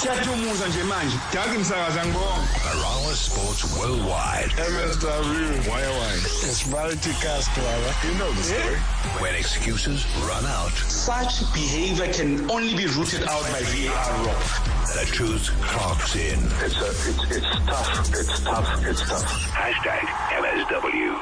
Siyatumuza nje manje. Dagi msakaza ngibonga. Marawa Sports Worldwide. MSW. Why? It's multicast, brother. You know the story. When excuses run out. Such behavior can only be rooted out by VAR, Rob. The truth clocks in. It's tough. Hashtag MSW.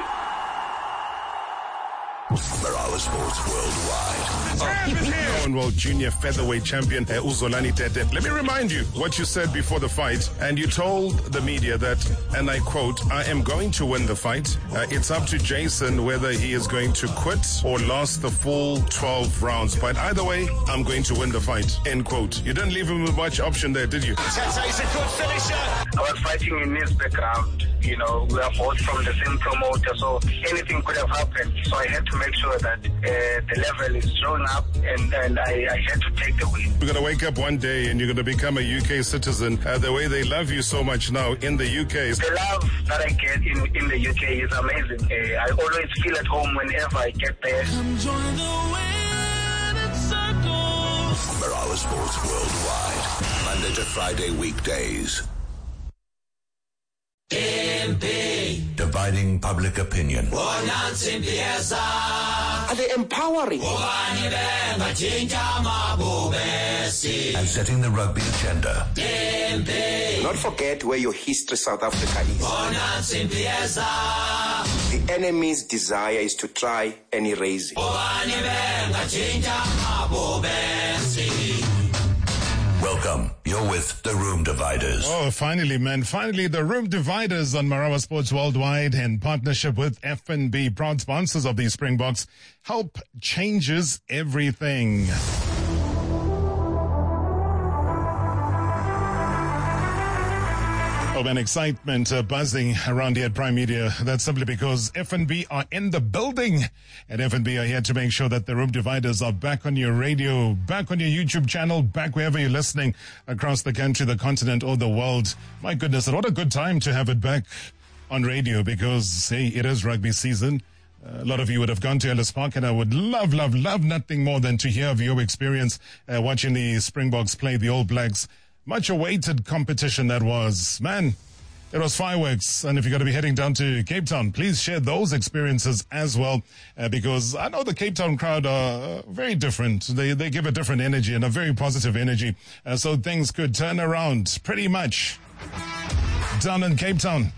Marawa Sports Worldwide. Commonwealth Junior Featherweight Champion Uzolani Tete. Let me remind you what you said before the fight, and you told the media that, and I quote, "I am going to win the fight. It's up to Jason whether he is going to quit or last the full 12 rounds. But either way, I'm going to win the fight." End quote. You didn't leave him with much option there, did you? Tete's a good finisher. I was fighting in his background. You know, we are both from the same promoter, so anything could have happened. So I had to make sure that the level is thrown up, and I had to take the win. You're going to wake up one day and you're going to become a UK citizen. The way they love you so much now in the UK. The love that I get in the UK is amazing. I always feel at home whenever I get there. Marawa Sports Worldwide. Monday to Friday weekdays. Dividing public opinion. Are they empowering? And setting the rugby agenda. Do not forget where your history South Africa is. The enemy's desire is to try and erase it. Welcome. You're with The Room Dividers. Oh, finally, man. Finally, The Room Dividers on Marawa Sports Worldwide in partnership with F&B, proud sponsors of these Springboks. Help changes everything. Oh, man, excitement buzzing around here at Prime Media. That's simply because F&B are in the building. And F&B are here to make sure that the Room Dividers are back on your radio, back on your YouTube channel, back wherever you're listening across the country, the continent, or the world. My goodness, what a good time to have it back on radio because, hey, it is rugby season. A lot of you would have gone to Ellis Park, and I would love nothing more than to hear of your experience watching the Springboks play the All Blacks. Much awaited competition that was. Man, it was fireworks. And if you're going to be heading down to Cape Town, please share those experiences as well, because I know the Cape Town crowd are very different. They give a different energy and a very positive energy. So things could turn around pretty much down in Cape Town.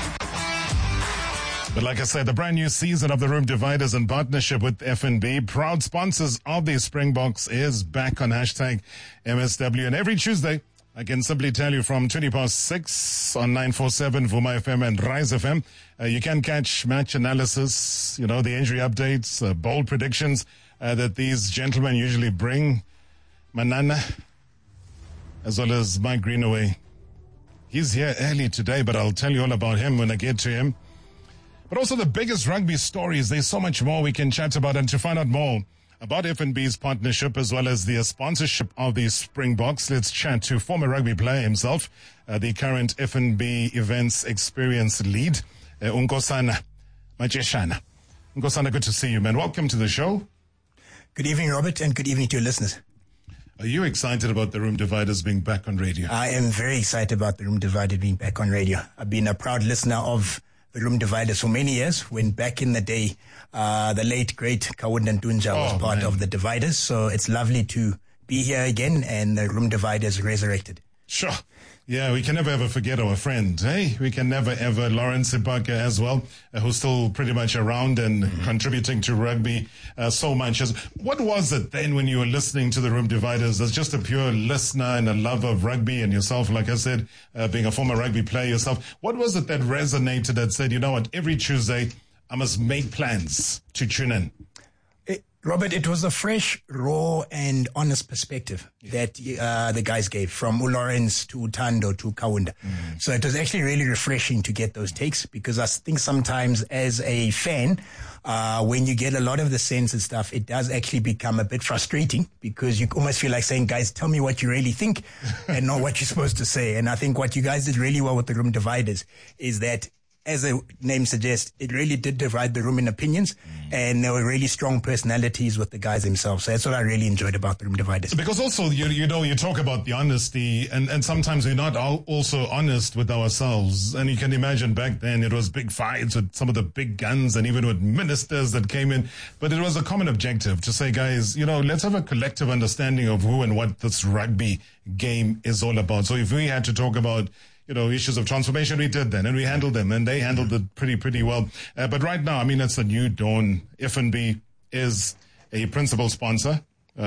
But like I said, the brand new season of the Room Dividers in partnership with F&B, proud sponsors of the Springboks, is back on hashtag MSW. And every Tuesday, I can simply tell you from 6 on 947 Vuma FM and Rise FM, you can catch match analysis, you know, the injury updates, bold predictions that these gentlemen usually bring. Manana, as well as Mike Greenaway. He's here early today, but I'll tell you all about him when I get to him. But also the biggest rugby stories. There's so much more we can chat about. And to find out more about F&B's partnership as well as the sponsorship of the Springboks, let's chat to former rugby player himself, the current F&B events experience lead, Nkosana Majeshana. Nkosana, good to see you, man. Welcome to the show. Good evening, Robert, and good evening to your listeners. Are you excited about the Room Dividers being back on radio? I am very excited about the Room Dividers being back on radio. I've been a proud listener of the Room Dividers for many years, when back in the day, the late, great Kaunda Ntunja was part of the Dividers. So it's lovely to be here again and the Room Dividers resurrected. Sure. Yeah, we can never ever forget our friend, hey? We can never ever, Lawrence Sipaka as well, who's still pretty much around and contributing to rugby so much. What was it then when you were listening to the Room Dividers as just a pure listener and a lover of rugby, and yourself, like I said, being a former rugby player yourself, what was it that resonated that said, you know what, every Tuesday I must make plans to tune in? Robert, it was a fresh, raw, and honest perspective that the guys gave, from Lawrence to Tando to Kaunda. So it was actually really refreshing to get those takes, because I think sometimes as a fan, when you get a lot of the censored stuff, it does actually become a bit frustrating, because you almost feel like saying, guys, tell me what you really think and not what you're supposed to say. And I think what you guys did really well with the Room Dividers is that as the name suggests, it really did divide the room in opinions, and there were really strong personalities with the guys themselves. So that's what I really enjoyed about the Room Dividers. Because also, you know, you talk about the honesty, and sometimes we're not also honest with ourselves. And you can imagine back then it was big fights with some of the big guns and even with ministers that came in. But it was a common objective to say, guys, you know, let's have a collective understanding of who and what this rugby game is all about. So if we had to talk about, you know, issues of transformation, we did then, and we handled them, and they handled it pretty well. But right now, I mean, it's a new dawn. FNB is a principal sponsor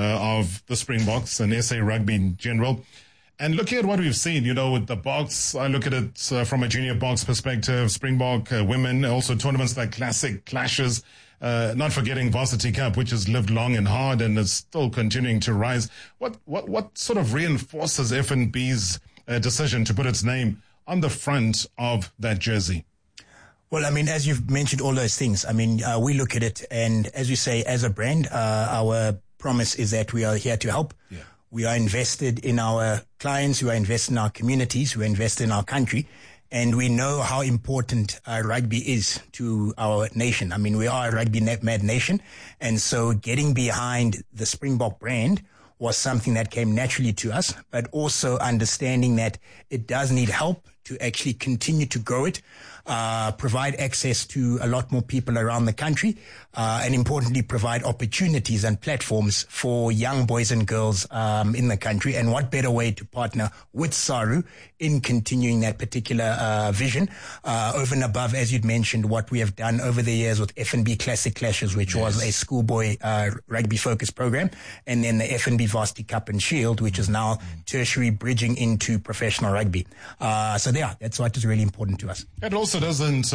of the Springboks and SA Rugby in general. And looking at what we've seen, you know, with the Boks, I look at it from a junior Boks perspective, Springbok women, also tournaments like Classic, Clashes, not forgetting Varsity Cup, which has lived long and hard and is still continuing to rise. What sort of reinforces FNB's decision to put its name on the front of that jersey? Well, I mean, as you've mentioned all those things, I mean, we look at it, and as you say, as a brand, our promise is that we are here to help. Yeah. We are invested in our clients, we are invested in our communities, we are invested in our country, and we know how important rugby is to our nation. I mean, we are a rugby-mad nation, and so getting behind the Springbok brand was something that came naturally to us, but also understanding that it does need help to actually continue to grow it, provide access to a lot more people around the country, and importantly, provide opportunities and platforms for young boys and girls in the country. And what better way to partner with SARU in continuing that particular vision, over and above, as you'd mentioned, what we have done over the years with FNB Classic Clashes, which was a schoolboy rugby-focused program, and then the FNB Varsity Cup and Shield, which is now tertiary bridging into professional rugby. So that's what is really important to us. It also doesn't,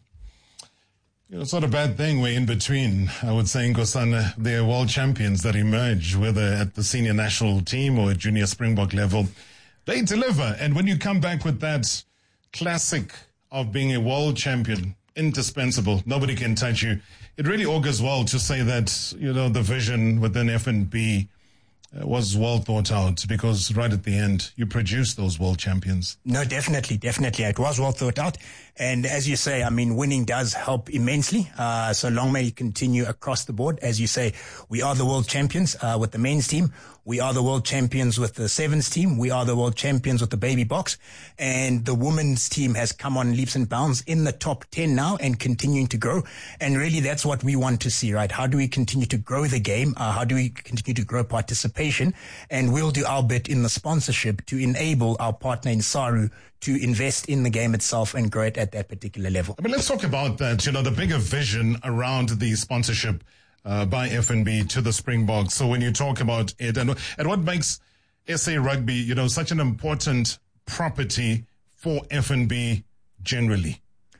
it's not a bad thing we're in between. I would say, Nkosana, they're world champions that emerge, whether at the senior national team or at junior Springbok level. They deliver. And when you come back with that classic of being a world champion, indispensable, nobody can touch you, it really augurs well to say that, you know, the vision within FNB was well thought out, because right at the end, you produced those world champions. No, definitely. It was well thought out. And as you say, I mean, winning does help immensely. So long may it continue across the board. As you say, we are the world champions with the men's team. We are the world champions with the sevens team. We are the world champions with the baby Boks. And the women's team has come on leaps and bounds in the top 10 now and continuing to grow. And really, that's what we want to see, right? How do we continue to grow the game? How do we continue to grow participation? And we'll do our bit in the sponsorship to enable our partner in SARU to invest in the game itself and grow it at that particular level. I mean, let's talk about that, you know, the bigger vision around the sponsorship by FNB to the Springboks. So when you talk about it, and what makes SA Rugby, you know, such an important property for FNB generally?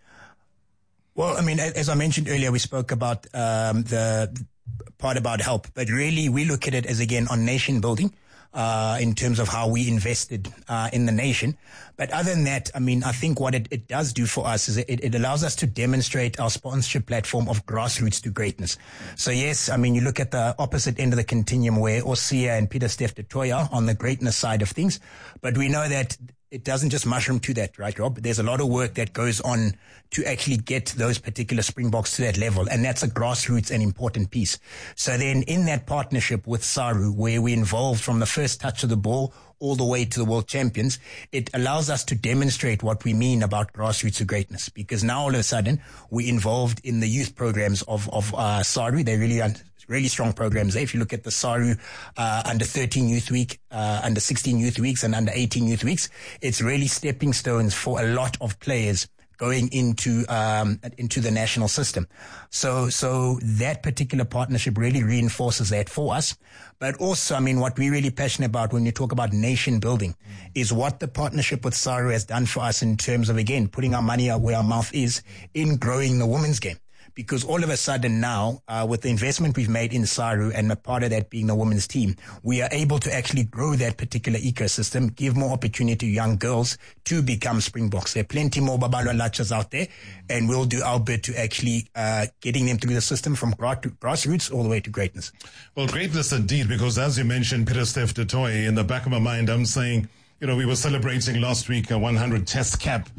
Well, I mean, as I mentioned earlier, we spoke about the part about help, but really we look at it as, again, on nation building. In terms of how we invested in the nation. But other than that, I mean, I think what it does do for us is it allows us to demonstrate our sponsorship platform of grassroots to greatness. So yes, I mean, you look at the opposite end of the continuum where Osea and Pieter-Steph du Toit are on the greatness side of things. But we know that it doesn't just mushroom to that, right, Rob? There's a lot of work that goes on to actually get those particular Springboks to that level. And that's a grassroots and important piece. So then in that partnership with SARU, where we're involved from the first touch of the ball all the way to the world champions, it allows us to demonstrate what we mean about grassroots to greatness. Because now all of a sudden we're involved in the youth programs of SARU. They're really strong programs there. If you look at the SARU under 13 youth week, under 16 youth weeks, and under 18 youth weeks, it's really stepping stones for a lot of players going into the national system. So that particular partnership really reinforces that for us. But also, I mean, what we're really passionate about when you talk about nation building is what the partnership with SARU has done for us in terms of, again, putting our money where our mouth is in growing the women's game. Because all of a sudden now, with the investment we've made in SARU and a part of that being the women's team, we are able to actually grow that particular ecosystem, give more opportunity to young girls to become Springboks. There are plenty more Babalwa Lachas out there, and we'll do our bit to actually getting them through the system from grassroots all the way to greatness. Well, greatness indeed, because as you mentioned, Pieter-Steph du Toit, in the back of my mind, I'm saying, you know, we were celebrating last week a 100 test cap.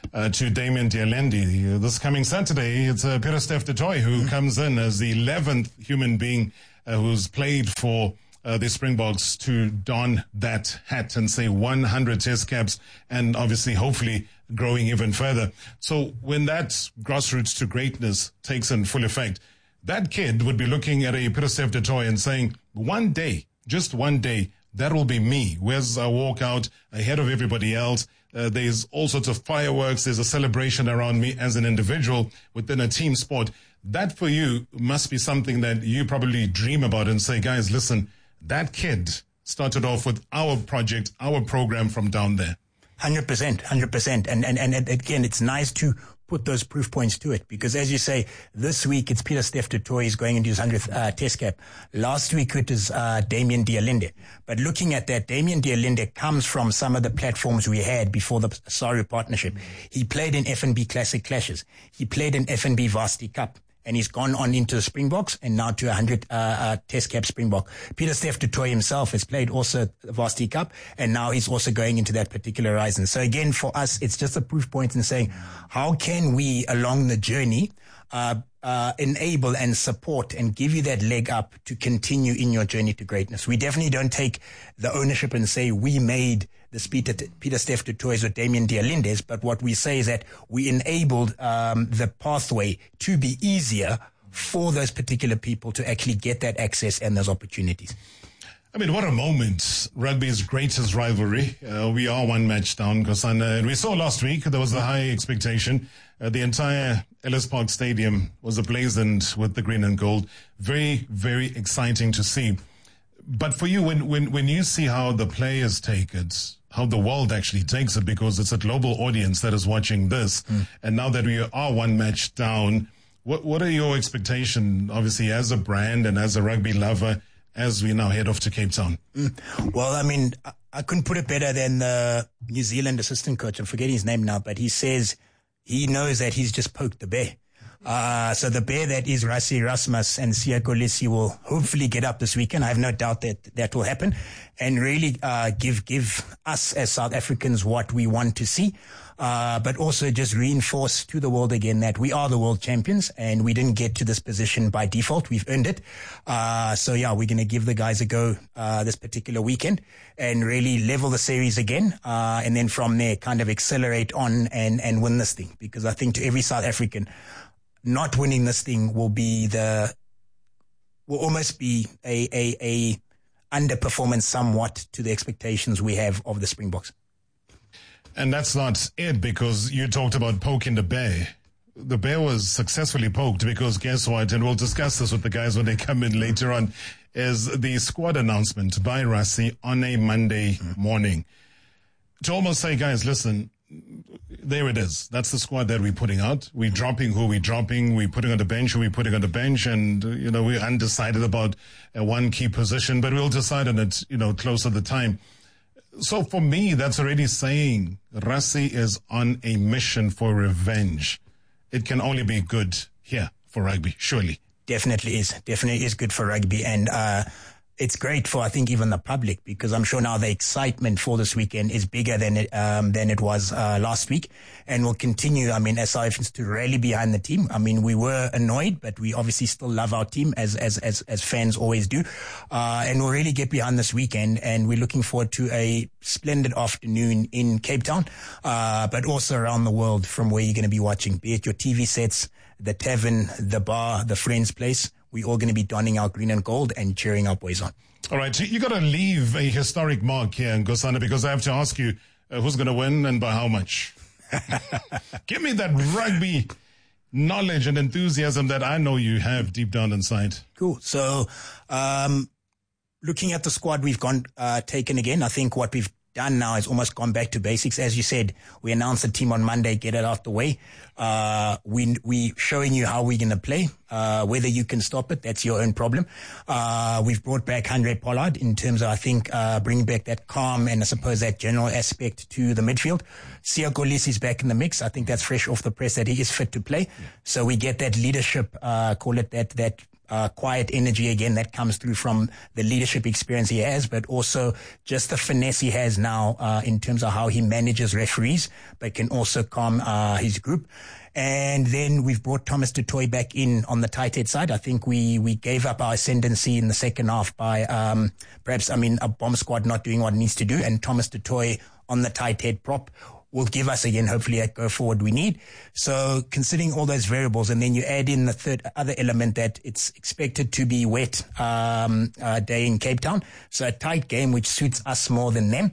to Damien Dialendi. This coming Saturday, it's Pieter-Steph du Toit who comes in as the 11th human being who's played for the Springboks to don that hat and say 100 test caps and obviously, hopefully, growing even further. So when that grassroots to greatness takes in full effect, that kid would be looking at a Pieter-Steph du Toit and saying, one day, just one day, that will be me. Where's I walk out ahead of everybody else? There's all sorts of fireworks. There's a celebration around me as an individual within a team sport. That for you must be something that you probably dream about and say, guys, listen, that kid started off with our project, our program from down there. 100%. And again, it's nice to put those proof points to it because, as you say, this week it's Pieter-Steph du Toit is going into his 100th test cap. Last week it was Damien Dialendi. But looking at that, Damien Dialendi comes from some of the platforms we had before the SARU partnership. He played in FNB Classic Clashes. He played in FNB Varsity Cup. And he's gone on into the Springboks and now to 100 test cap Springbok. Pieter-Steph du Toit himself has played also the Varsity Cup, and now he's also going into that particular horizon. So again, for us, it's just a proof point in saying, how can we along the journey enable and support and give you that leg up to continue in your journey to greatness? We definitely don't take the ownership and say we made this Pieter-Steph du Toit or Damien Dialendes, but what we say is that we enabled the pathway to be easier for those particular people to actually get that access and those opportunities. I mean, what a moment. Rugby's greatest rivalry. We are one match down, Nkosana. And we saw last week there was a high expectation. The entire Ellis Park Stadium was ablazoned with the green and gold. Very, very exciting to see. But for you, when you see how the players take it, how the world actually takes it, because it's a global audience that is watching this, and now that we are one match down, what are your expectations, obviously, as a brand and as a rugby lover, as we now head off to Cape Town? Well, I mean, I couldn't put it better than the New Zealand assistant coach. I'm forgetting his name now, but he says he knows that he's just poked the bear. So the bear that is Rassie Erasmus and Siya Kolisi will hopefully get up this weekend. I have no doubt that will happen and really give us as South Africans what we want to see. But also just reinforce to the world again that we are the world champions and we didn't get to this position by default. We've earned it. So yeah, we're going to give the guys a go this particular weekend and really level the series again. And then from there kind of accelerate on and win this thing, because I think to every South African, not winning this thing will almost be a underperformance somewhat to the expectations we have of the Springboks. And that's not it, because you talked about poking the bear. The bear was successfully poked because guess what? And we'll discuss this with the guys when they come in later on, is the squad announcement by Rassie on a Monday morning. To almost say, guys, listen, there it is. That's the squad that we're putting out. We're dropping who we're dropping. We're putting on the bench who we're putting on the bench. And, we're undecided about one key position, but we'll decide on it, closer to the time. So for me, that's already saying Rassie is on a mission for revenge. It can only be good here for rugby, surely. Definitely is good for rugby. And, it's great for, I think, even the public, because I'm sure now the excitement for this weekend is bigger than it was last week, and will continue. I mean, as South Africans to rally behind the team. I mean, we were annoyed, but we obviously still love our team as fans always do, and we'll really get behind this weekend. And we're looking forward to a splendid afternoon in Cape Town, but also around the world from where you're going to be watching, be it your TV sets, the tavern, the bar, the friend's place. We're all going to be donning our green and gold and cheering our boys on. All right, so you got to leave a historic mark here, Nkosana, because I have to ask you who's going to win and by how much. Give me that rugby knowledge and enthusiasm that I know you have deep down inside. Cool. So, looking at the squad we've taken again, I think what we've done now is almost gone back to basics. As you said, we announced the team on Monday, get it out the way. We showing you how we're going to play. Whether you can stop it, that's your own problem. We've brought back Andre Pollard in terms of, I think, bringing back that calm and I suppose that general aspect to the midfield. Siya Kolisi is back in the mix. I think that's fresh off the press that he is fit to play. Yeah. So we get that leadership, call it that quiet energy again that comes through from the leadership experience he has, but also just the finesse he has now in terms of how he manages referees, but can also calm his group. And then we've brought Thomas du Toit back in on the tight head side. I think we gave up our ascendancy in the second half by a bomb squad not doing what it needs to do, and Thomas du Toit on the tight head prop will give us again, hopefully, that go forward we need. So considering all those variables, and then you add in the other element that it's expected to be wet day in Cape Town. So a tight game which suits us more than them.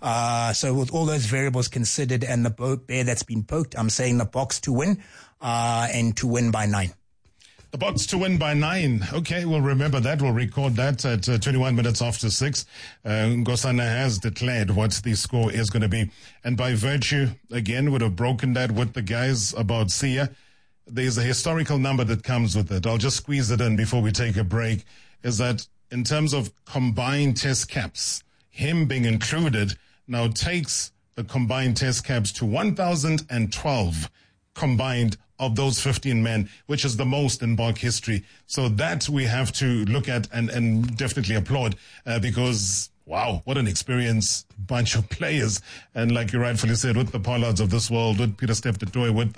So with all those variables considered and the bear that's been poked, I'm saying the Boks to win, and to win by 9. The Boks to win by 9. Okay, we'll remember that. We'll record that at 21 minutes after 6. Nkosana has declared what the score is going to be. And by virtue, again, would have broken that with the guys about Sia. There's a historical number that comes with it. I'll just squeeze it in before we take a break. Is that in terms of combined test caps, him being included now takes the combined test caps to 1,012 combined of those 15 men, which is the most in BOK history. So that we have to look at and definitely applaud because, wow, what an experienced bunch of players. And like you rightfully said, with the Pollards of this world, with Pieter-Steph du Toit, with,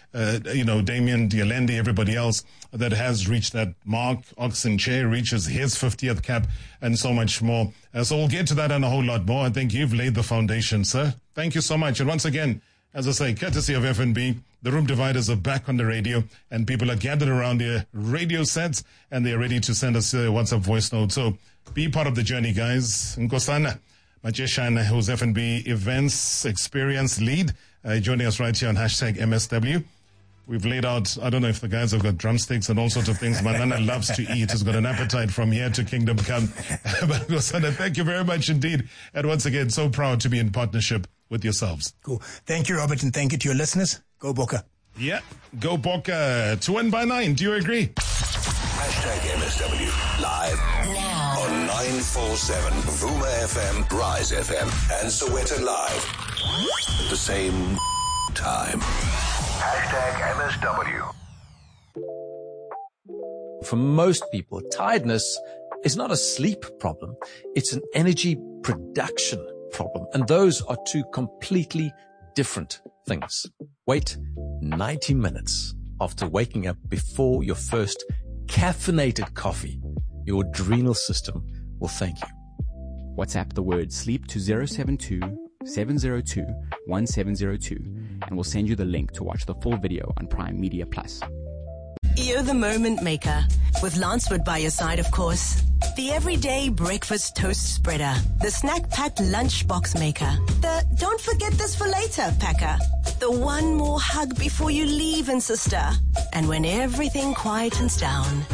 Damian Dialende, everybody else that has reached that mark. Oxenchair reaches his 50th cap and so much more. So we'll get to that and a whole lot more. I think you've laid the foundation, sir. Thank you so much. And once again, as I say, courtesy of FNB, the Room Dividers are back on the radio and people are gathered around their radio sets and they're ready to send us a WhatsApp voice note. So be part of the journey, guys. Nkosana Macheshana, who's FNB Events Experience Lead, joining us right here on hashtag MSW. We've laid out, I don't know if the guys have got drumsticks and all sorts of things. Manana loves to eat. He's got an appetite from here to Kingdom Come. But Nkosana, thank you very much indeed. And once again, so proud to be in partnership with yourselves. Cool. Thank you, Robert, and thank you to your listeners. Go Bokke. Yeah, go Bokke to win by 9. Do you agree? Hashtag MSW live now on 947 Vuma FM, Rise FM, and Soweto Live at the same time. Hashtag MSW. For most people, tiredness is not a sleep problem. It's an energy production problem. And those are two completely different things. Wait 90 minutes after waking up before your first caffeinated coffee. Your adrenal system will thank you. WhatsApp the word sleep to 072-702-1702 and we'll send you the link to watch the full video on Prime Media Plus. You're the moment maker, with Lancewood by your side, of course. The everyday breakfast toast spreader, the snack-packed lunchbox maker, the don't forget this for later packer, the one more hug before you leave, and sister. And when everything quietens down,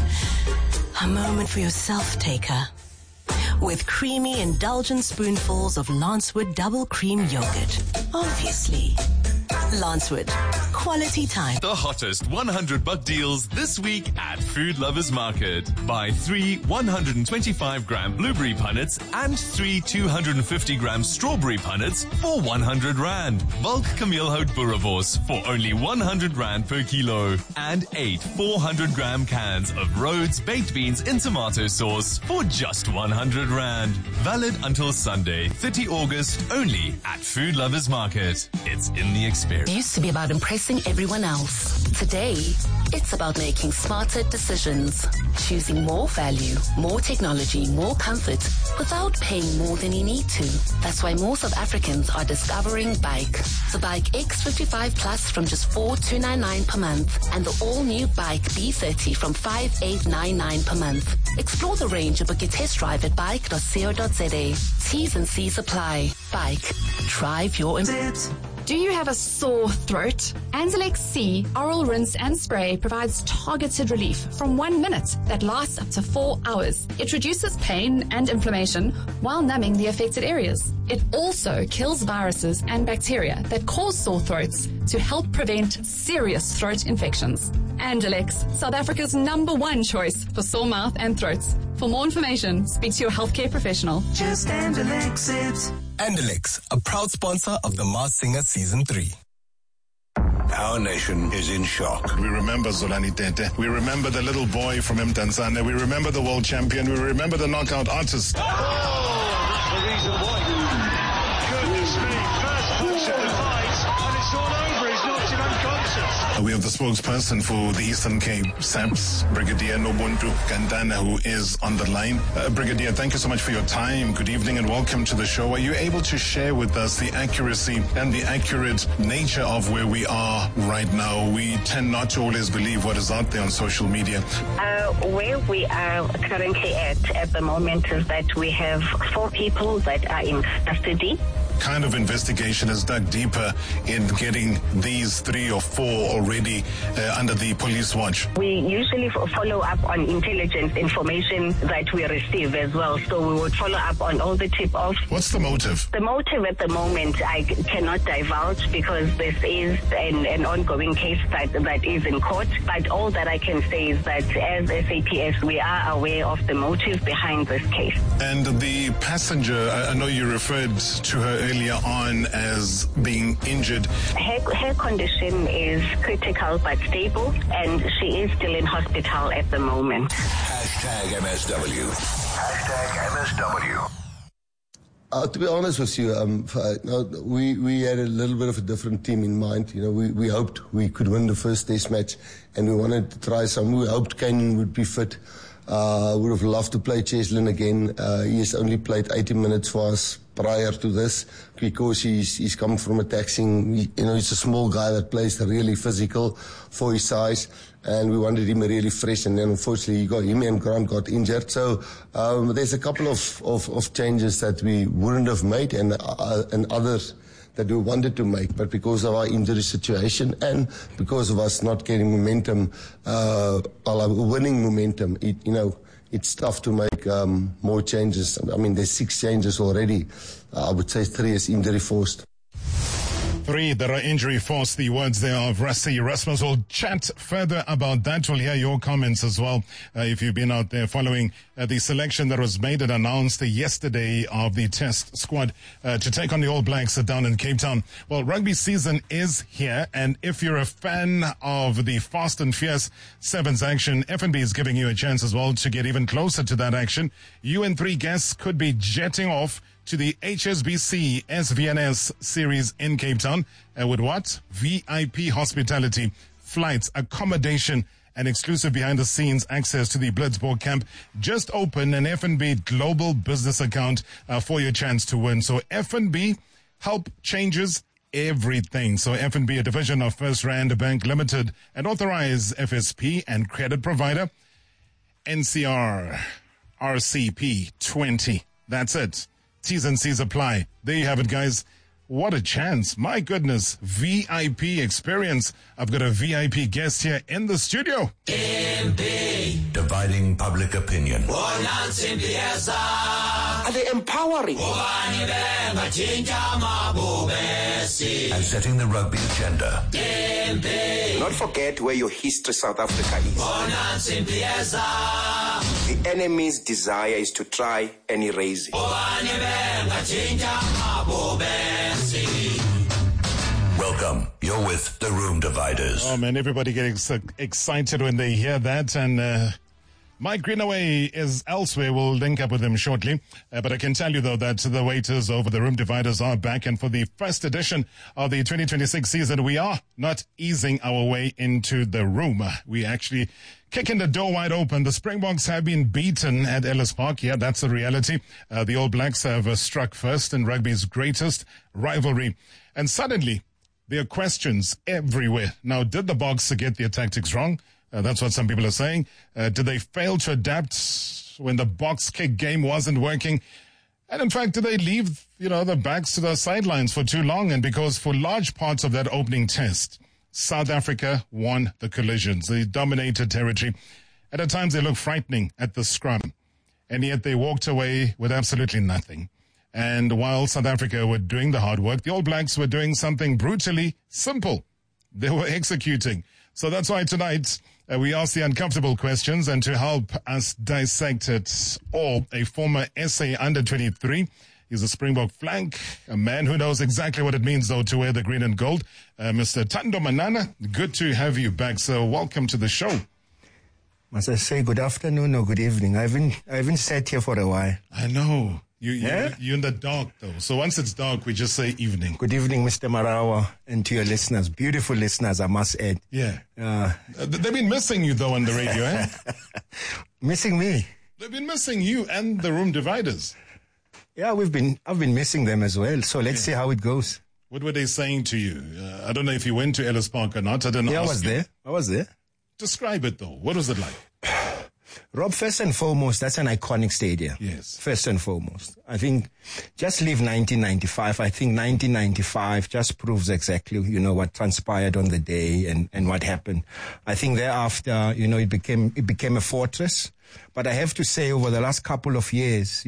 a moment for yourself taker. With creamy, indulgent spoonfuls of Lancewood double cream yogurt. Obviously. Lancewood. Quality time. The hottest 100 buck deals this week at Food Lovers Market. Buy 3 125-gram blueberry punnets and 3 250-gram strawberry punnets for 100 rand. Bulk Camillehout Boerewors for only 100 rand per kilo. And 8 400-gram cans of Rhodes baked beans in tomato sauce for just 100 rand. Valid until Sunday, 30 August, only at Food Lovers Market. It's in the experience. It used to be about impressing everyone else. Today, it's about making smarter decisions. Choosing more value, more technology, more comfort, without paying more than you need to. That's why more South Africans are discovering Bike. The Bike X55 Plus from just 4,299 per month, and the all-new Bike B30 from 5,899 per month. Explore the range and book your test drive at bike.co.za. T's and C's apply. Bike. Drive your... Do you have a sore throat? Anzalex C Oral Rinse and Spray provides targeted relief from 1 minute that lasts up to 4 hours. It reduces pain and inflammation while numbing the affected areas. It also kills viruses and bacteria that cause sore throats to help prevent serious throat infections. Anzalex, South Africa's #1 choice for sore mouth and throats. For more information, speak to your healthcare professional. Just Anzalex it. Anzalex, a proud sponsor of The Masked Singer Season 3. our nation is in shock. We remember Zolani Tete. We remember the little boy from Mdantsane. We remember the world champion. We remember the knockout artist. Oh, that's the reason why. Goodness me. First punch of the fight, and it's all over. He's knocked him unconscious. We have the spokesperson for the Eastern Cape SAPS, Brigadier Nobuntu Kandana, who is on the line. Brigadier, thank you so much for your time. Good evening and welcome to the show. Are you able to share with us the accuracy and the accurate nature of where we are right now? We tend not to always believe what is out there on social media. Where we are currently at the moment is that we have 4 people that are in custody. Kind of investigation has dug deeper in getting these 3 or 4 already under the police watch? We usually follow up on intelligence information that we receive as well. So we would follow up on all the tip-offs. What's the motive? The motive at the moment I cannot divulge because this is an ongoing case that is in court. But all that I can say is that as SAPS, we are aware of the motive behind this case. And the passenger, I know you referred to her earlier on as being injured. Her condition is critical but stable, and she is still in hospital at the moment. #MSW. #MSW. To be honest with you, we had a little bit of a different team in mind. You know, we hoped we could win the first test match, and we wanted to try some. We hoped Kane would be fit. Would have loved to play Cheslin again. He has only played 80 minutes for us prior to this because he's come from a taxing. He's a small guy that plays really physical for his size, and we wanted him really fresh. And then unfortunately, him and Grant got injured. So there's a couple of changes that we wouldn't have made, and others that we wanted to make, but because of our injury situation and because of us not getting momentum, winning momentum, it's tough to make more changes. I mean, there's 6 changes already. I would say 3 is injury forced. 3 that are injury forced, the words there of Rassie Erasmus. We'll chat further about that. We'll hear your comments as well if you've been out there following the selection that was made and announced yesterday of the test squad to take on the All Blacks down in Cape Town. Well, rugby season is here, and if you're a fan of the fast and fierce Sevens action, FNB is giving you a chance as well to get even closer to that action. You and 3 guests could be jetting off to the HSBC SVNS series in Cape Town with what? VIP hospitality, flights, accommodation, and exclusive behind-the-scenes access to the Blitzbourg camp. Just open an FNB Global Business account for your chance to win. So FNB help changes everything. So FNB, a division of First Rand Bank Limited, an authorized FSP and credit provider. NCR RCP 20. That's it. T's and C's apply. There you have it, guys. What a chance. My goodness. VIP experience. I've got a VIP guest here in the studio. Dividing public opinion. Are they empowering? And setting the rugby agenda. Do not forget where your history South Africa is. The enemy's desire is to try and erase it. Welcome. You're with the Room Dividers. Oh, man, everybody getting so excited when they hear that. And Mike Greenaway is elsewhere. We'll link up with him shortly. But I can tell you, though, that the waiters over the Room Dividers are back. And for the first edition of the 2026 season, we are not easing our way into the room. We actually kicking the door wide open. The Springboks have been beaten at Ellis Park. Yeah, that's the reality. The All Blacks have struck first in rugby's greatest rivalry. And suddenly, there are questions everywhere. Now, did the Boks get their tactics wrong? That's what some people are saying. Did they fail to adapt when the box kick game wasn't working? And in fact, did they leave, the backs to the sidelines for too long? And because for large parts of that opening test, South Africa won the collisions. They dominated territory. And at times they looked frightening at the scrum. And yet they walked away with absolutely nothing. And while South Africa were doing the hard work, the All Blacks were doing something brutally simple. They were executing. So that's why tonight we ask the uncomfortable questions, and to help us dissect it all, a former SA under-23 He's a Springbok flank, a man who knows exactly what it means, though, to wear the green and gold. Mr. Thando Manana, good to have you back. So welcome to the show. Must I say good afternoon or good evening? I haven't sat here for a while. I know. You're in the dark, though. So once it's dark, we just say evening. Good evening, Mr. Marawa, and to your listeners. Beautiful listeners, I must add. Yeah. They've been missing you, though, on the radio, eh? Missing me? They've been missing you and the Room Dividers. Yeah, I've been missing them as well. So let's see how it goes. What were they saying to you? I don't know if you went to Ellis Park or not. I didn't ask you. I was there. Describe it, though. What was it like? Rob, first and foremost, that's an iconic stadium. Yes. First and foremost. I think, just leave 1995. I think 1995 just proves exactly, what transpired on the day and what happened. I think thereafter, it became a fortress. But I have to say, over the last couple of years,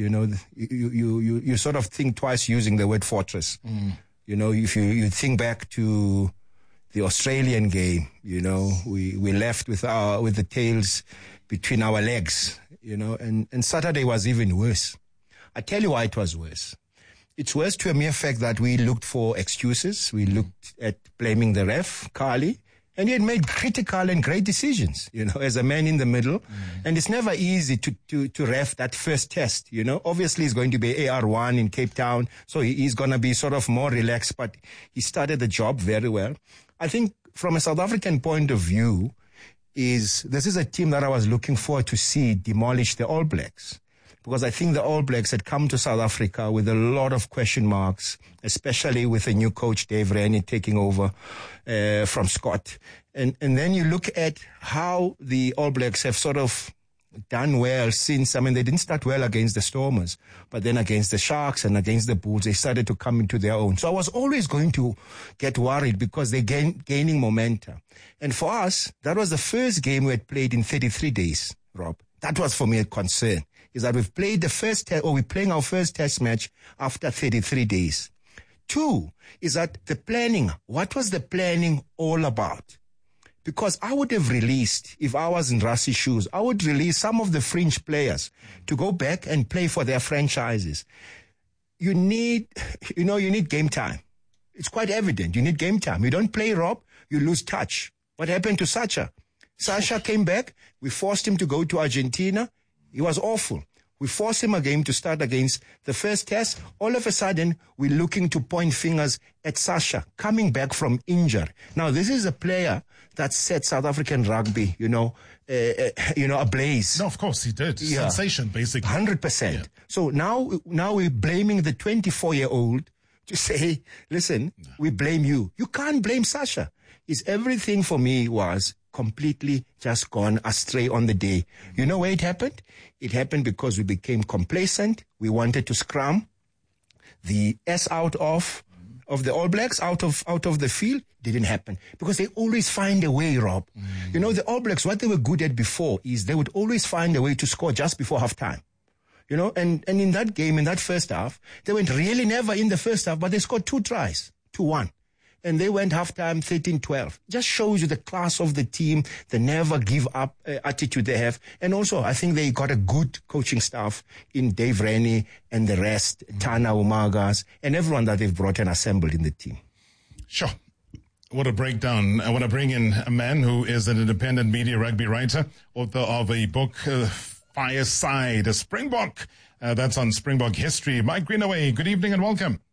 you sort of think twice using the word fortress. If you think back to the Australian game, we left with the tails between our legs, and Saturday was even worse. I tell you why it was worse. It's worse to a mere fact that we looked for excuses. We looked at blaming the ref, Carly, and he had made critical and great decisions, as a man in the middle. And it's never easy to ref that first test, Obviously, it's going to be AR1 in Cape Town, so he's going to be sort of more relaxed, but he started the job very well. I think from a South African point of view, this is a team that I was looking forward to see demolish the All Blacks. Because I think the All Blacks had come to South Africa with a lot of question marks, especially with a new coach, Dave Rennie, taking over from Scott. And then you look at how the All Blacks have sort of done well since. They didn't start well against the Stormers, but then against the Sharks and against the Bulls, they started to come into their own. So I was always going to get worried because they're gaining momentum. And for us, that was the first game we had played in 33 days, Rob. That was for me a concern, is that we've played we're playing our first test match after 33 days. 2 is that the planning. What was the planning all about? Because I would have released, if I was in Rassi's shoes, I would release some of the fringe players to go back and play for their franchises. You need game time. It's quite evident. You need game time. You don't play, Rob, you lose touch. What happened to Sacha? Sacha came back. We forced him to go to Argentina. He was awful. We forced him again to start against the first test. All of a sudden, we're looking to point fingers at Sacha, coming back from injury. Now, this is a player that set South African rugby, ablaze. No, of course he did. Yeah. Sensation, basically. 100%. Yeah. So now we're blaming the 24-year-old to say, listen, we blame you. You can't blame Sacha. Everything for me was completely just gone astray on the day. You know where it happened? It happened because we became complacent. We wanted to scrum the S out of the All Blacks, out of the field. Didn't happen because they always find a way, Rob. The All Blacks, what they were good at before is they would always find a way to score just before halftime. And in that game, in that first half, they went really never in the first half, but they scored 2 tries, 2-1. And they went halftime 13-12. Just shows you the class of the team, the never give up attitude they have. And also, I think they got a good coaching staff in Dave Rennie and the rest, Tana Umagas, and everyone that they've brought and assembled in the team. Sure. What a breakdown. I want to bring in a man who is an independent media rugby writer, author of a book, Fireside, a Springbok. That's on Springbok history. Mike Greenaway, good evening and welcome.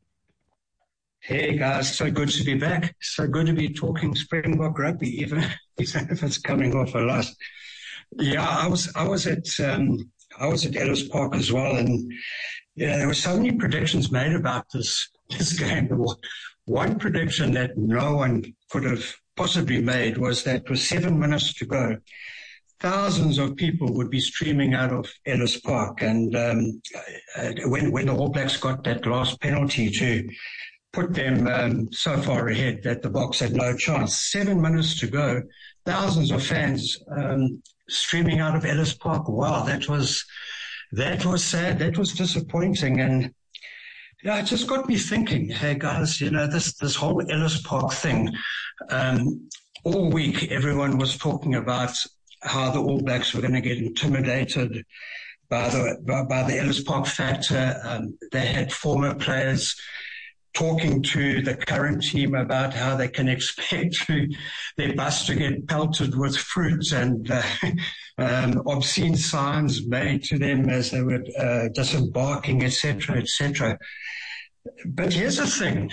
Hey guys, so good to be back. So good to be talking Springbok rugby, even if it's coming off a loss. Yeah, I was at Ellis Park as well, and there were so many predictions made about this game. One prediction that no one could have possibly made was that with 7 minutes to go, thousands of people would be streaming out of Ellis Park, and when the All Blacks got that last penalty to put them so far ahead that the Boks had no chance. 7 minutes to go, thousands of fans streaming out of Ellis Park. Wow, that was sad. That was disappointing. And it just got me thinking, hey guys, this whole Ellis Park thing, all week everyone was talking about how the All Blacks were going to get intimidated by the Ellis Park factor. They had former players talking to the current team about how they can expect their bus to get pelted with fruit and obscene signs made to them as they were disembarking, etc., etc. But here's the thing.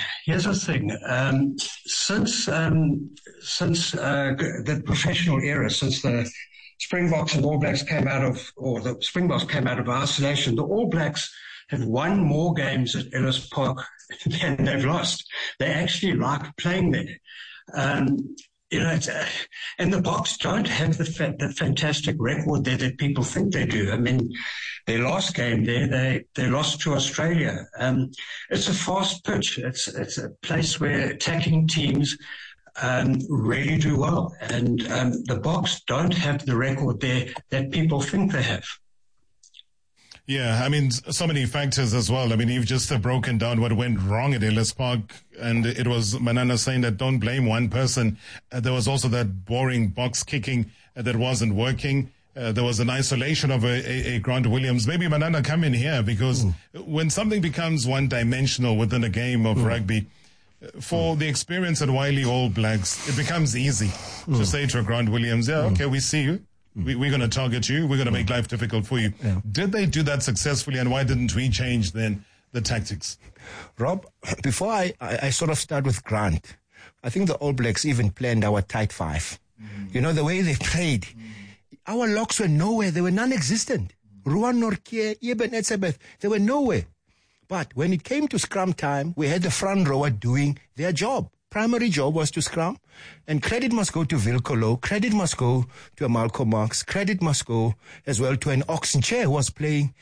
Since the professional era, since the Springboks and All Blacks came out of, or the Springboks came out of isolation, the All Blacks have won more games at Ellis Park than they've lost. They actually like playing there. And the Boks don't have the fantastic record there that people think they do. I mean, their last game there, they lost to Australia. It's a fast pitch. It's a place where attacking teams really do well. And the Boks don't have the record there that people think they have. Yeah, I mean, so many factors as well. I mean, you've just broken down what went wrong at Ellis Park, and it was Manana saying that don't blame one person. There was also that boring box kicking that wasn't working. There was an isolation of a Grant Williams. Maybe Manana come in here, because when something becomes one-dimensional within a game of rugby, for the experience at Wiley All Blacks, it becomes easy to say to a Grant Williams, yeah, okay, we see you. We're going to target you. We're going to make life difficult for you. Yeah. Did they do that successfully, and why didn't we change then the tactics? Rob, before I sort of start with Grant, I think the All Blacks even planned our tight five. You know, the way they played, our locks were nowhere. They were non-existent. Ruan Nortje, Eben Etzebeth, they were nowhere. But when it came to scrum time, we had the front rower doing their job. Primary job was to scrum, and credit must go to Vilcolo, credit must go to a Malcolm Marx, credit must go as well to an Oxenchair who was playing,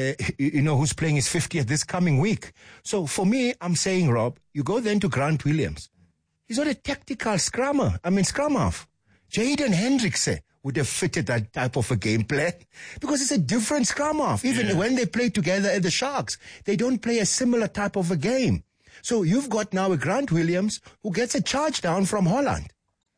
who's playing his 50th this coming week. So for me, I'm saying, Rob, you go then to Grant Williams. He's not a tactical scrum half. Jaden Hendrickse would have fitted that type of a game plan, because it's a different scrum half. Even when they play together at the Sharks, they don't play a similar type of a game. So you've got now a Grant Williams who gets a charge down from Holland.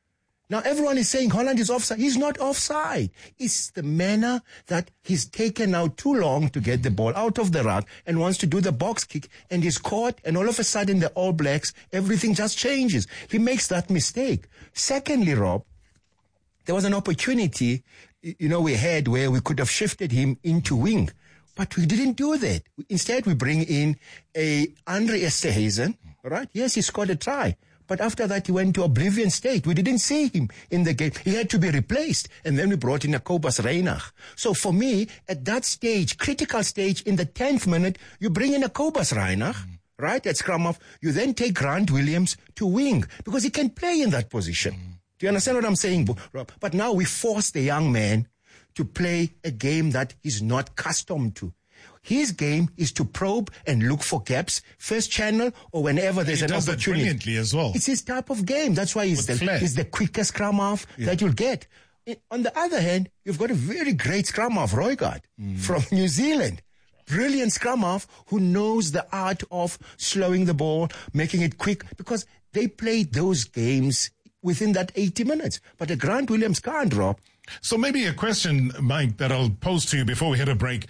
Now everyone is saying Holland is offside. He's not offside. It's the manner that he's taken now too long to get the ball out of the ruck and wants to do the box kick, and he's caught, and all of a sudden the All Blacks, everything just changes. He makes that mistake. Secondly, Rob, there was an opportunity, we had where we could have shifted him into wing. But we didn't do that. Instead, we bring in a Andre Esterhuizen, right? Yes, he scored a try. But after that, he went to oblivion state. We didn't see him in the game. He had to be replaced. And then we brought in a Kobus Reinach. So for me, at that stage, critical stage, in the 10th minute, you bring in a Kobus Reinach, right, at scrum half. You then take Grant Williams to wing, because he can play in that position. Do you understand what I'm saying, Rob? But now we force the young man to play a game that he's not accustomed to. His game is to probe and look for gaps, first channel, or whenever there's an opportunity. He does that brilliantly as well. It's his type of game. That's why he's the quickest scrum half that you'll get. On the other hand, you've got a very great scrum half, Roygard, from New Zealand. Brilliant scrum half who knows the art of slowing the ball, making it quick, because they played those games within that 80 minutes. But a Grant Williams can't, Rob. So maybe a question, Mike, that I'll pose to you before we hit a break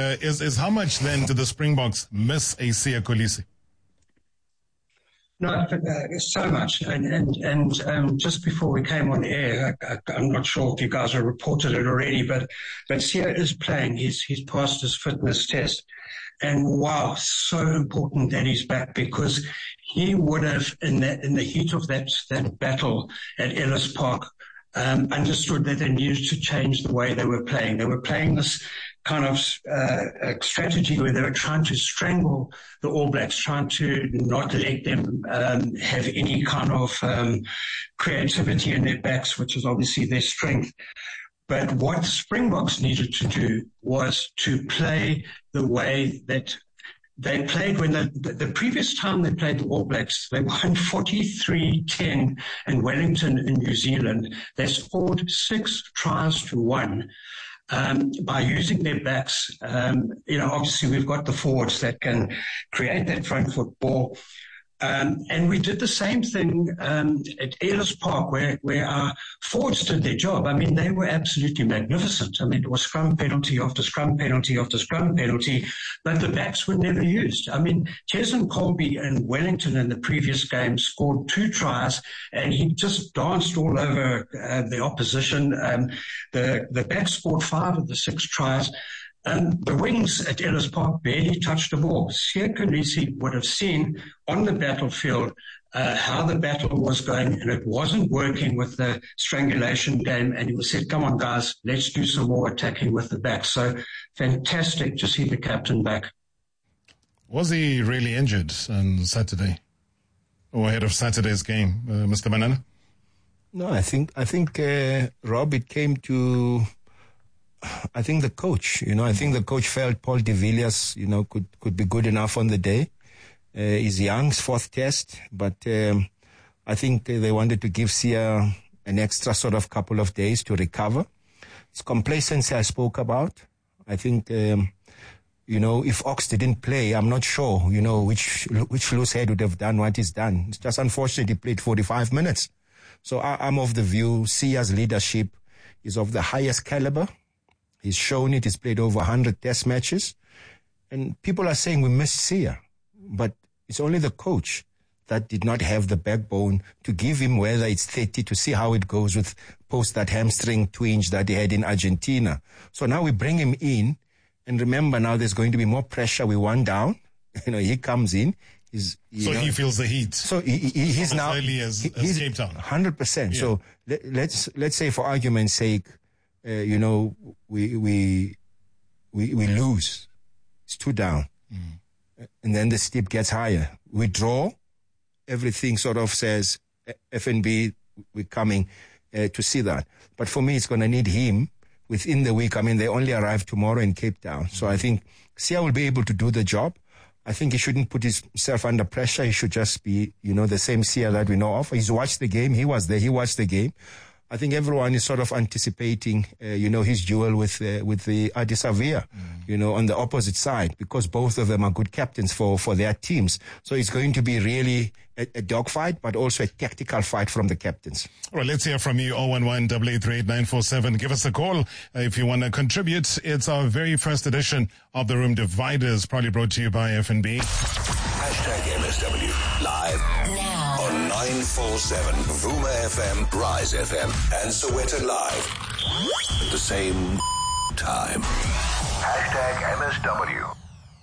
is how much then do the Springboks miss a Siya Kolisi? No, so much. And just before we came on air, I'm not sure if you guys have reported it already, but Siya is playing. He's passed his fitness test. And wow, so important that he's back, because he would have, in the heat of that battle at Ellis Park, understood that they needed to change the way they were playing. They were playing this kind of strategy where they were trying to strangle the All Blacks, trying to not let them have any kind of creativity in their backs, which is obviously their strength. But what Springboks needed to do was to play the way that they played when the previous time they played the All Blacks. They won 43-10 in Wellington in New Zealand. They scored 6 tries to 1 by using their backs. Obviously we've got the forwards that can create that front foot ball. And we did the same thing at Ellis Park, where our forwards did their job. I mean, they were absolutely magnificent. I mean, it was scrum penalty after scrum penalty after scrum penalty, but the backs were never used. I mean, Cheslin Colby in Wellington in the previous game scored 2 tries, and he just danced all over the opposition. The backs scored 5 of the 6 tries. And the wings at Ellis Park barely touched the ball. Siya Kolisi would have seen on the battlefield how the battle was going, and it wasn't working with the strangulation game. And he said, come on, guys, let's do some more attacking with the back. So fantastic to see the captain back. Was he really injured on Saturday or ahead of Saturday's game, Mr. Manana? No, I think Rob, it came to... I think the coach, I think the coach felt Paul de Villiers, could be good enough on the day. He's young, 4th test, but I think they wanted to give Siya an extra sort of couple of days to recover. It's complacency I spoke about. I think, if Ox didn't play, I'm not sure, which loose head would have done what he's done. It's just unfortunate he played 45 minutes. So I'm of the view Siya's leadership is of the highest caliber. He's shown it. He's played over 100 test matches. And people are saying we miss Siya. But it's only the coach that did not have the backbone to give him, whether it's 30, to see how it goes with post that hamstring twinge that he had in Argentina. So now we bring him in. And remember, now there's going to be more pressure. We one down. He comes in. He feels the heat. So he's now... as early as Cape Town. 100%. Yeah. So let's say, for argument's sake, we lose. It's 2 down. And then the steep gets higher. We draw. Everything sort of says, FNB, we're coming to see that. But for me, it's going to need him within the week. I mean, they only arrive tomorrow in Cape Town. So I think Siya will be able to do the job. I think he shouldn't put himself under pressure. He should just be, the same Siya that we know of. He's watched the game. He was there. He watched the game. I think everyone is sort of anticipating, his duel with the Adi Savia, on the opposite side, because both of them are good captains for their teams. So it's going to be really a dogfight, but also a tactical fight from the captains. All right, let's hear from you. 011-883-8947. Give us a call if you want to contribute. It's our very first edition of The Room Dividers, probably brought to you by FNB. #MSW live now on 947 Vuma FM, Rise FM, and Soweto Live at the same time. #MSW.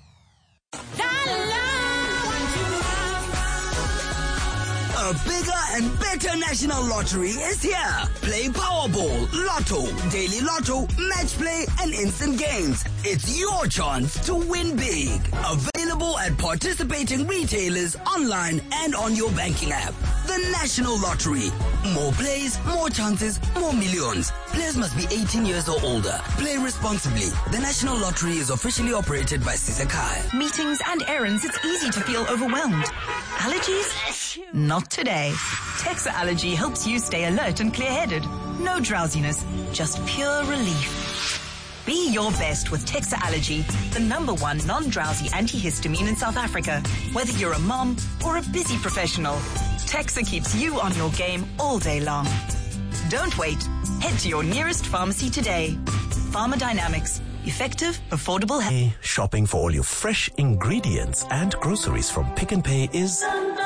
A bigger and better national lottery is here. Play Powerball, Lotto, Daily Lotto, Match Play, and Instant Games. It's your chance to win big. Available at participating retailers, online, and on your banking app. The National Lottery. More plays, more chances, more millions. Players must be 18 years or older. Play responsibly. The National Lottery is officially operated by Sisakai. Meetings and errands, it's easy to feel overwhelmed. Allergies? Not today. Texa Allergy helps you stay alert and clear-headed. No drowsiness, just pure relief. Be your best with Texa Allergy, the #1 non-drowsy antihistamine in South Africa. Whether you're a mom or a busy professional, Texa keeps you on your game all day long. Don't wait. Head to your nearest pharmacy today. Pharmadynamics. Effective, affordable health. Shopping for all your fresh ingredients and groceries from Pick n Pay is...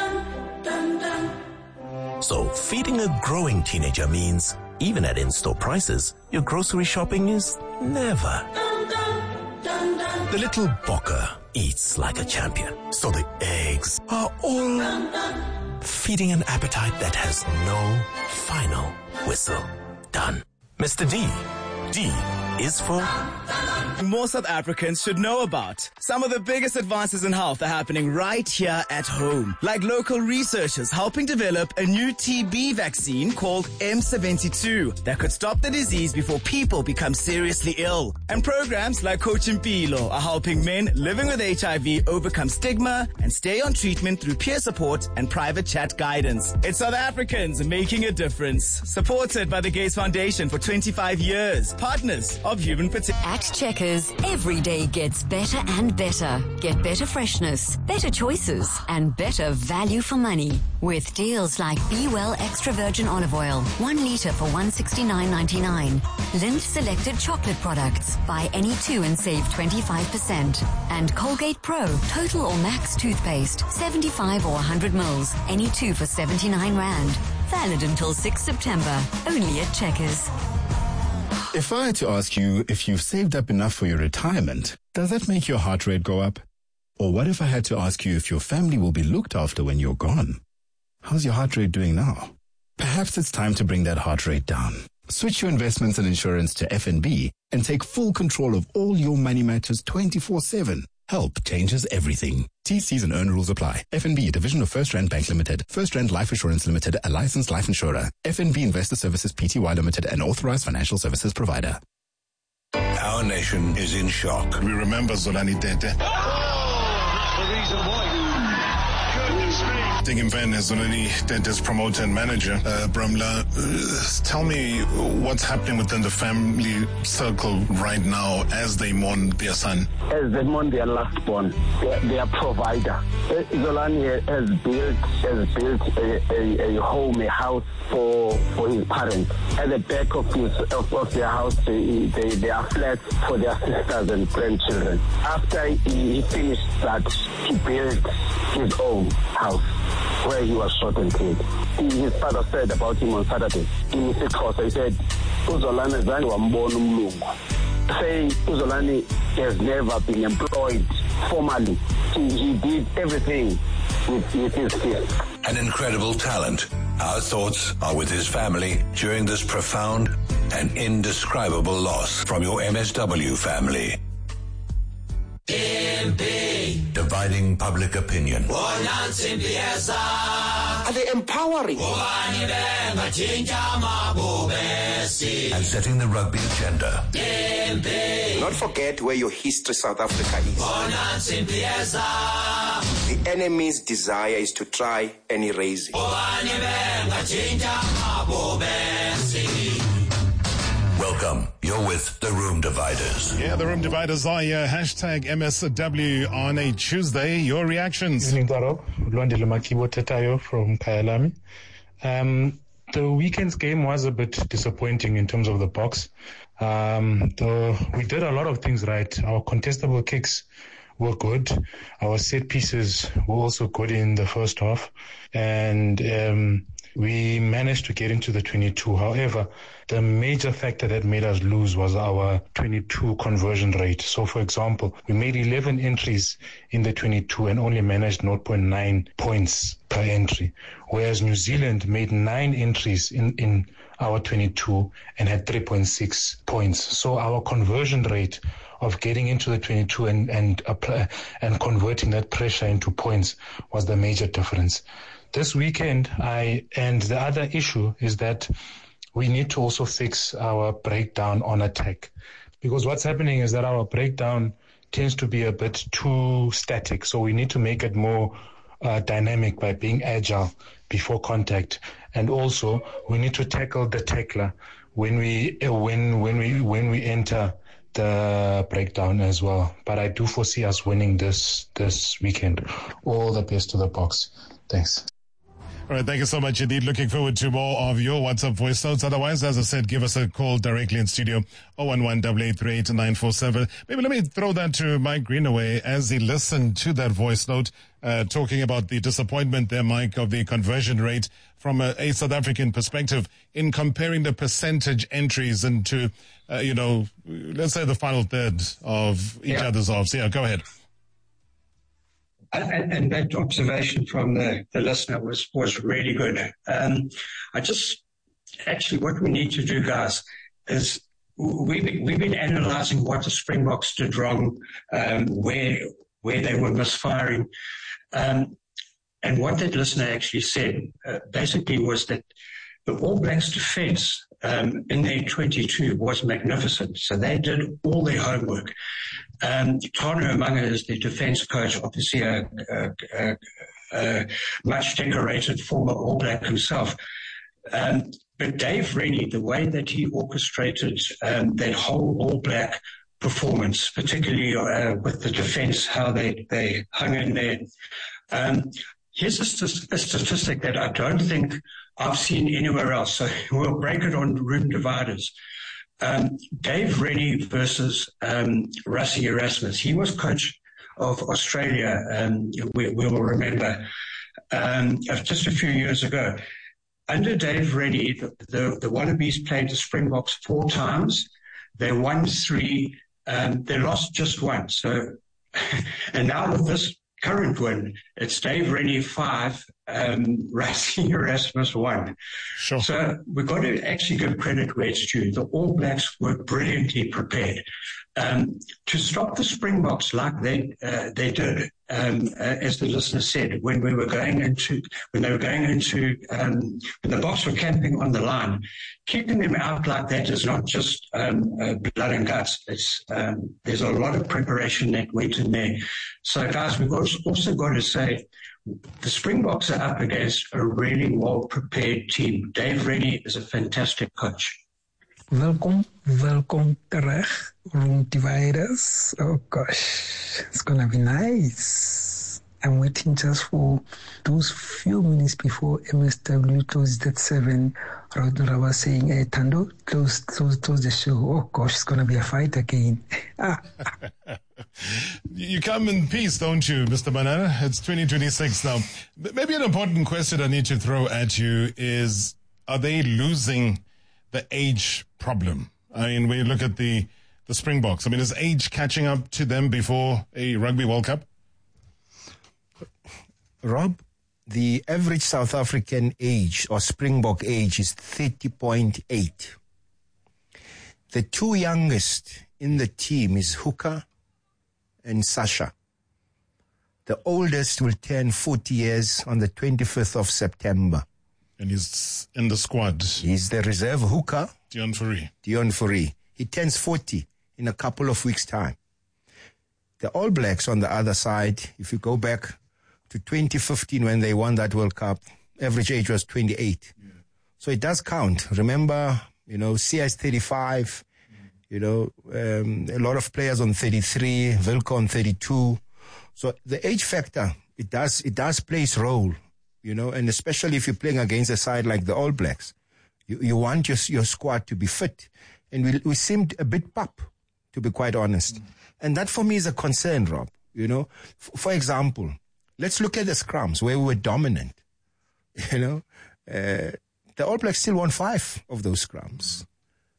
So feeding a growing teenager means, even at in-store prices, your grocery shopping is never. The little Bokker eats like a champion, so the eggs are all feeding an appetite that has no final whistle. Done. Mr. D. D is for... More South Africans should know about. Some of the biggest advances in health are happening right here at home. Like local researchers helping develop a new TB vaccine called M72 that could stop the disease before people become seriously ill. And programs like Coach Impilo are helping men living with HIV overcome stigma and stay on treatment through peer support and private chat guidance. It's South Africans making a difference. Supported by the Gates Foundation for 25 years. Partners of human potential. At Checkers, every day gets better and better. Get better freshness, better choices, and better value for money. With deals like Be Well Extra Virgin Olive Oil, 1 litre for $169.99. Lindt selected chocolate products. Buy any 2 and save 25%. And Colgate Pro, Total or Max toothpaste, 75 or 100 mils. Any 2 for 79 Rand. Valid until 6 September. Only at Checkers. If I had to ask you if you've saved up enough for your retirement, does that make your heart rate go up? Or what if I had to ask you if your family will be looked after when you're gone? How's your heart rate doing now? Perhaps it's time to bring that heart rate down. Switch your investments and insurance to FNB and take full control of all your money matters 24/7. Help changes everything. TCs and earn rules apply. FNB, a division of First Rand Bank Limited. First Rand Life Assurance Limited, a licensed life insurer. FNB Investor Services Pty Limited, an authorized financial services provider. Our nation is in shock. We remember Zolani Tete. Oh, that's the reason why. Goodness me. Dingim Van is Zolani Tete's promoter and manager. Bramla, tell me what's happening within the family circle right now as they mourn their son. As they mourn their last born, their provider. Zolani has built a home, a house for his parents. At the back of their house, there are flats for their sisters and grandchildren. After he finished that, he built his own house where he was shot and killed. His father said about him on Saturday in Isikhosa, he said, Uzolani zange wambona umlungu. Say Uzolani has never been employed formally. He did everything with his fist. An incredible talent. Our thoughts are with his family during this profound and indescribable loss from your MSW family. Dividing public opinion. Are they empowering? And setting the rugby agenda. Do not forget where your history South Africa is. The enemy's desire is to try and erase it. Welcome. You're with the Room Dividers. Yeah, the Room Dividers are here. Hashtag MSW on a Tuesday. Your reactions? Evening, Daro. Luandile Makibo Tetayo from Kyalami. The weekend's game was a bit disappointing in terms of the box. Though we did a lot of things right. Our contestable kicks were good. Our set pieces were also good in the first half. And we managed to get into the 22. However, the major factor that made us lose was our 22 conversion rate. So, for example, we made 11 entries in the 22 and only managed 0.9 points per entry, whereas New Zealand made 9 entries in our 22 and had 3.6 points. So our conversion rate of getting into the 22 and converting that pressure into points was the major difference. This weekend, and the other issue is that we need to also fix our breakdown on attack, because what's happening is that our breakdown tends to be a bit too static. So we need to make it more dynamic by being agile before contact, and also we need to tackle the tackler when we enter the breakdown as well. But I do foresee us winning this weekend. All the best to the Boks. Thanks. All right, thank you so much indeed. Looking forward to more of your WhatsApp voice notes. Otherwise, as I said, give us a call directly in studio, 011-883-8947. Maybe let me throw that to Mike Greenaway as he listened to that voice note, talking about the disappointment there, Mike, of the conversion rate from a South African perspective in comparing the percentage entries into, let's say the final third of each other's halves. Yeah, go ahead. And that observation from the listener was really good. Actually what we need to do, guys, is we've been analysing what the Springboks did wrong, where they were misfiring. And what that listener actually said basically was that the All Blacks defence in their 22 was magnificent. So they did all their homework. Tano Amanga is the defence coach, obviously a much decorated former All Black himself. But Dave Rennie, the way that he orchestrated that whole All Black performance, particularly with the defense, how they hung in there. Here's a statistic that I don't think I've seen anywhere else. So we'll break it on room dividers. Dave Rennie versus Rassie Erasmus. He was coach of Australia, we will remember, just a few years ago. Under Dave Rennie, the Wallabies played the Springboks 4 times. They won 3, they lost just 1. So, and now with this current win, it's Dave Rennie 5, Rassie Erasmus 1. Sure. So we've got to actually give credit where it's due. The All Blacks were brilliantly prepared to stop the Springboks like they did. As the listener said, when the Boks were camping on the line, keeping them out like that is not just blood and guts. There's a lot of preparation that went in there. So, guys, we've also got to say the Springboks are up against a really well-prepared team. Dave Rennie is a fantastic coach. Welkom terug, Room Dividers. Oh gosh, it's gonna be nice. I'm waiting just for those few minutes before MSW closes at 7. Rodnora was saying, hey, Tando, close the show. Oh gosh, it's gonna be a fight again. You come in peace, don't you, Mr. Banana? It's 2026 now. Maybe an important question I need to throw at you is, are they losing the age problem? I mean, when you look at the Springboks, I mean, is age catching up to them before a Rugby World Cup? Rob, the average South African age or Springbok age is 30.8. The 2 youngest in the team is Hooker and Sasha. The oldest will turn 40 years on the 25th of September. And he's in the squad. He's the reserve hooker. Deon Fourie. He turns 40 in a couple of weeks' time. The All Blacks on the other side, if you go back to 2015 when they won that World Cup, average age was 28. Yeah. So it does count. Remember, CS 35, a lot of players on 33, Wilco on 32. So the age factor, it does play its role. And especially if you're playing against a side like the All Blacks, you want your squad to be fit. And we seemed a bit pup, to be quite honest. And that for me is a concern, Rob. For example, let's look at the scrums where we were dominant. The All Blacks still won 5 of those scrums.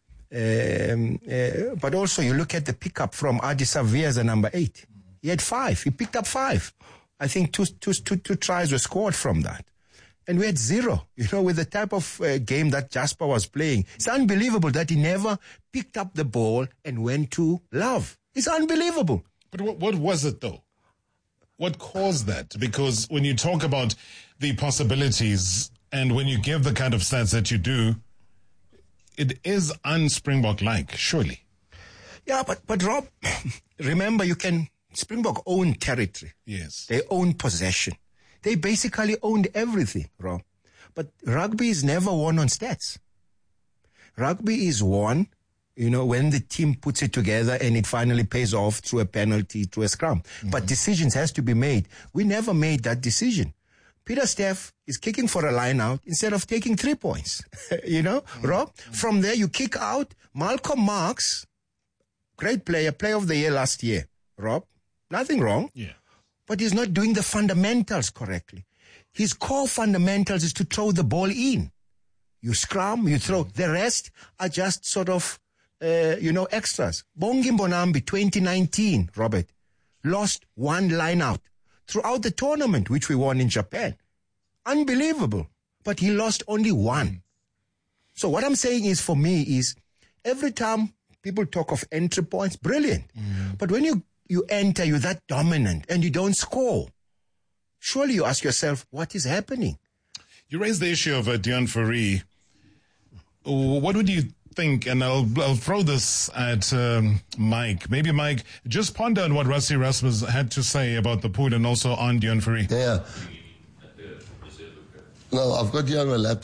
But also you look at the pickup from Adi Savia as a number 8. He had 5. He picked up 5. I think two tries were scored from that. And we had 0, with the type of game that Jasper was playing. It's unbelievable that he never picked up the ball and went to Love. It's unbelievable. But what was it, though? What caused that? Because when you talk about the possibilities and when you give the kind of stats that you do, it is un-Springbok-like, surely. Yeah, but Rob, remember Springbok own territory. Yes. They own possession. They basically owned everything, Rob. But rugby is never won on stats. Rugby is won, when the team puts it together and it finally pays off through a penalty, through a scrum. Mm-hmm. But decisions has to be made. We never made that decision. Peter Steff is kicking for a line out instead of taking 3 points. Rob? From there you kick out Malcolm Marx, great player of the year last year, Rob. Nothing wrong. Yeah. But he's not doing the fundamentals correctly. His core fundamentals is to throw the ball in. You scrum, you throw. The rest are just sort of, extras. Bongi Mbonambi, 2019, Robert, lost 1 line out throughout the tournament, which we won in Japan. Unbelievable. But he lost only 1. So what I'm saying is, for me, is every time people talk of entry points, brilliant. But when you enter, you're that dominant, and you don't score. Surely you ask yourself, what is happening? You raised the issue of Deon Fourie. What would you think, and I'll throw this at Mike. Maybe Mike, just ponder on what Rassie Erasmus had to say about the pool and also on Deon Fourie. Yeah. No, I've got you on my laptop.